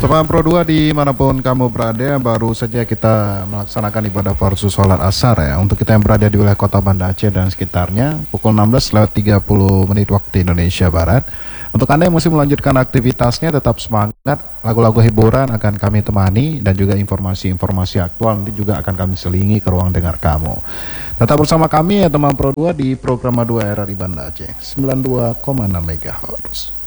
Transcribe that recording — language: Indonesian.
Teman Pro 2 dimanapun kamu berada, baru saja kita melaksanakan ibadah fardu sholat asar ya. Untuk kita yang berada di wilayah kota Banda Aceh dan sekitarnya, pukul 16:30 waktu Indonesia Barat. Untuk Anda yang masih melanjutkan aktivitasnya, tetap semangat. Lagu-lagu hiburan akan kami temani dan juga informasi-informasi aktual nanti juga akan kami selingi ke ruang dengar kamu. Tetap bersama kami ya teman Pro 2 di program 2 RRI Banda Aceh 92,6 MHz.